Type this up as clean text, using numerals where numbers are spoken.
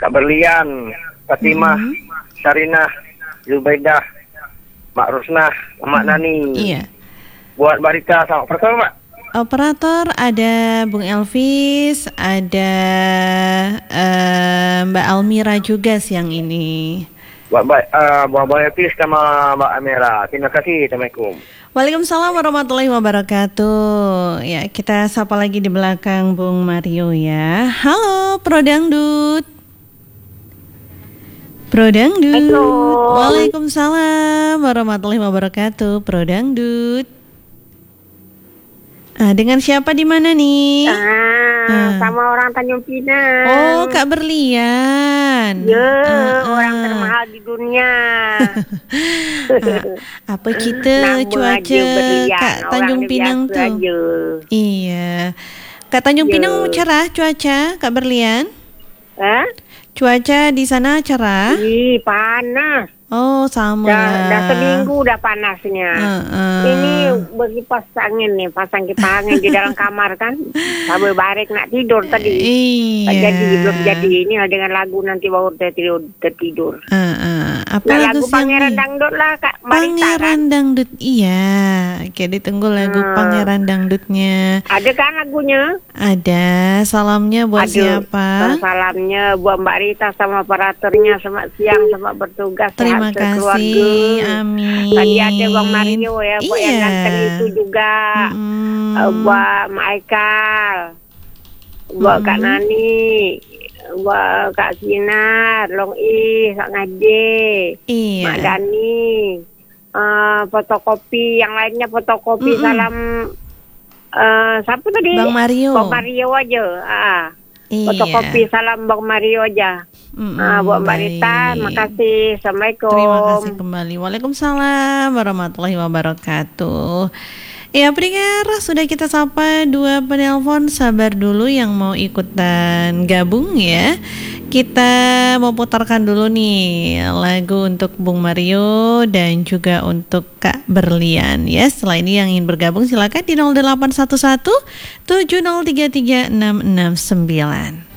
Kak Berlian, Fatimah, Sarinah, Zubaidah, Mak Rusnah, Mak Nani. Iya. Buat Barita sama operator, Mak. Operator ada Bung Elvis, ada Mbak Almira juga siang ini. Buat Elvis sama Mbak Amira. Terima kasih. Assalamualaikum. Waalaikumsalam warahmatullahi wabarakatuh. Ya, kita sapa lagi di belakang Bung Mario ya. Halo, Pro Dangdut. Pro Dangdut. Halo. Waalaikumsalam warahmatullahi wabarakatuh. Pro Dangdut. Dengan siapa di mana nih? Sama orang Tanjung Pinang. Oh, Kak Berlian. Orang termahal di dunia. Apa kita cuaca Kak Tanjung Pinang tuh? Aja. Iya. Kak Tanjung Pinang cerah cuaca, Kak Berlian? Cuaca di sana cerah? Ih, panas. Oh, sama. Dah seminggu udah panasnya. Ini bagi pasang kipas angin di dalam kamar kan. Sambil barik nak tidur tadi. Iya. Belum jadi. Ini dengan lagu nanti baru tertidur. Apa Nah, lagu lagu Pangeran Dangdut lah Kak Barita, Pangeran Dangdut, iya. Oke, ditunggu lagu Pangeran Dangdutnya. Ada kan lagunya? Ada. Salamnya buat siapa? Salamnya buat Mbak Rita sama operatornya. Selamat siang, selamat bertugas. Terima kasih, amin. Tadi ada Bang Mario ya, buat yang ganteng itu juga. Buat Mak Aikal, buat Kak Nani, buat Kak Sinar, Long Kak Ngade, Mak Dani, fotokopi, yang lainnya fotokopi. Salam siapa tadi? Bang Mario. Bang Mario aja. Fotokopi salam Bang Mario aja. Buat Mbak Rita, makasih. Assalamualaikum. Terima kasih kembali. Waalaikumsalam warahmatullahi wabarakatuh. Ya, pendengar, sudah kita sapa 2 penelpon. Sabar dulu yang mau ikutan gabung ya. Kita mau putarkan dulu nih lagu untuk Bung Mario dan juga untuk Kak Berlian ya. Setelah ini yang ingin bergabung silakan di 0811 7033 669.